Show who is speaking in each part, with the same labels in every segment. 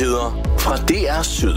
Speaker 1: Nyheder fra DR Syd.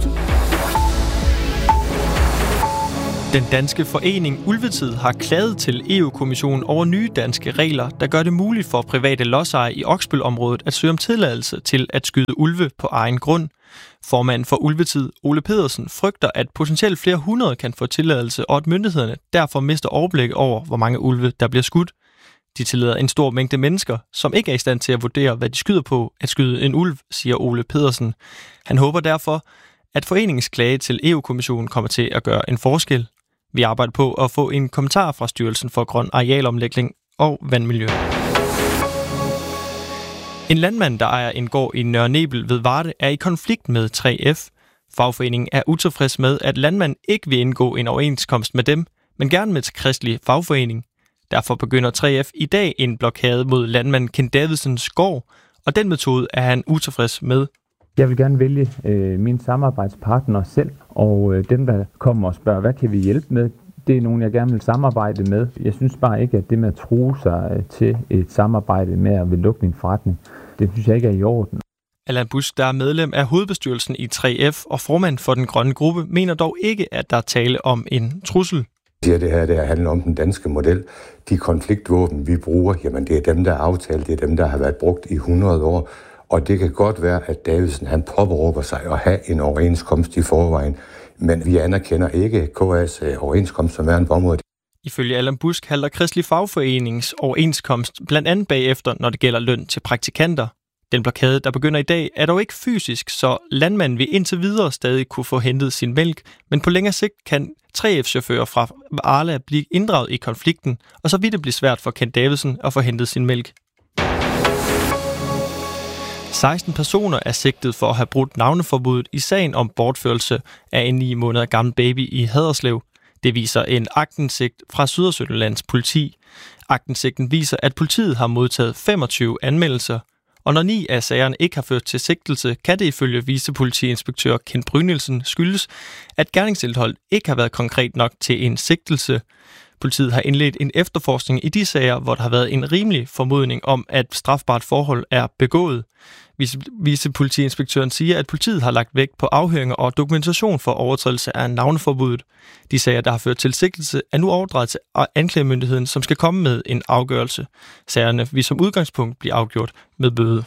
Speaker 2: Den danske forening Ulvetid har klaget til EU-kommissionen over nye danske regler, der gør det muligt for private lodsejere i Oksbøl-området at søge om tilladelse til at skyde ulve på egen grund. Formanden for Ulvetid, Ole Pedersen, frygter, at potentielt flere hundrede kan få tilladelse, og at myndighederne derfor mister overblik over, hvor mange ulve, der bliver skudt. De tillader en stor mængde mennesker, som ikke er i stand til at vurdere, hvad de skyder på at skyde en ulv, siger Ole Pedersen. Han håber derfor, at foreningens klage til EU-kommissionen kommer til at gøre en forskel. Vi arbejder på at få en kommentar fra Styrelsen for Grøn Arealomlægning og Vandmiljø. En landmand, der ejer en gård i Nørre Nebel ved Varde, er i konflikt med 3F. Fagforeningen er utilfreds med, at landmanden ikke vil indgå en overenskomst med dem, men gerne med Kristelig Fagforening. Derfor begynder 3F i dag en blokade mod landmand Ken Davidsens gård, og den metode er han utilfreds med.
Speaker 3: Jeg vil gerne vælge mine samarbejdspartnere selv, og dem, der kommer og spørger, hvad kan vi hjælpe med, det er nogen, jeg gerne vil samarbejde med. Jeg synes bare ikke, at det med at true sig til et samarbejde med at vil lukke min forretning, det synes jeg ikke er i orden.
Speaker 2: Allan Busk, der er medlem af hovedbestyrelsen i 3F og formand for den grønne gruppe, mener dog ikke, at der er tale om en trussel.
Speaker 4: Det her der handler om den danske model. De konfliktvåben, vi bruger, jamen det er dem, der er aftalt, det er dem, der har været brugt i 100 år. Og det kan godt være, at Davidsen han påberåber sig at have en overenskomst i forvejen, men vi anerkender ikke KA's overenskomst som værende på området.
Speaker 2: Ifølge Allan Busk halter Kristelig Fagforenings overenskomst blandt andet bagefter, når det gælder løn til praktikanter. Den blokade, der begynder i dag, er dog ikke fysisk, så landmanden vil indtil videre stadig kunne få hentet sin mælk, men på længere sigt kan 3F-chauffører fra Arla blive inddraget i konflikten, og så vil det blive svært for Ken Davidsen at få hentet sin mælk. 16 personer er sigtet for at have brudt navneforbuddet i sagen om bortførelse af en 9 måneder gammel baby i Haderslev. Det viser en aktindsigt fra Sydøstjyllands politi. Aktinsigten viser, at politiet har modtaget 25 anmeldelser, og når 9 af sagerne ikke har ført til sigtelse, kan det ifølge vicepolitiinspektør Ken Brynildsen skyldes, at gerningsindholdet ikke har været konkret nok til en sigtelse. Politiet har indledt en efterforskning i de sager, hvor der har været en rimelig formodning om, at strafbart forhold er begået. Vicepolitiinspektøren siger, at politiet har lagt vægt på afhøringer og dokumentation for overtrædelse af navneforbuddet. De sager, der har ført til sigtelse, er nu overdraget til anklagemyndigheden, som skal komme med en afgørelse. Sagerne vil som udgangspunkt blive afgjort med bøde.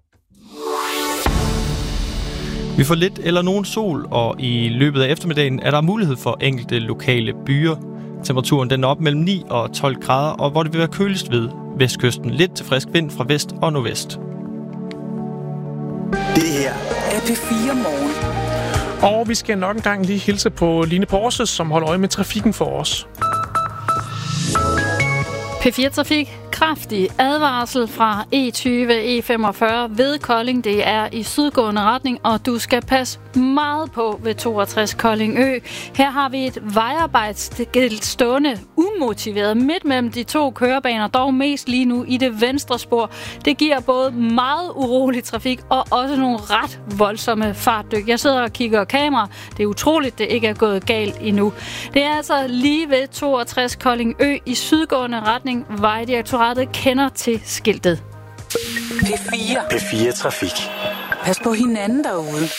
Speaker 2: Vi får lidt eller nogen sol, og i løbet af eftermiddagen er der mulighed for enkelte lokale byer. Temperaturen den er op mellem 9 og 12 grader, og hvor det vil være køligst ved vestkysten. Lidt til frisk vind fra vest og nordvest.
Speaker 1: Det her er P4 Morgen.
Speaker 5: Og vi skal nok engang lige hilse på Line Porse, som holder øje med trafikken for os.
Speaker 6: P4 Trafik. Kraftig advarsel fra E20, E45 ved Kolding. Det er i sydgående retning, og du skal passe meget på ved 62 Kolding Ø. Her har vi et vejarbejdsskilt stående umotiveret midt mellem de to kørebaner, dog mest lige nu i det venstre spor. Det giver både meget urolig trafik og også nogle ret voldsomme fartdyk. Jeg sidder og kigger kamera. Det er utroligt, det ikke er gået galt endnu. Det er altså lige ved 62 Kolding Ø i sydgående retning. Vejdirektoratet kender til skiltet.
Speaker 1: P4 Trafik. Pas på hinanden derude.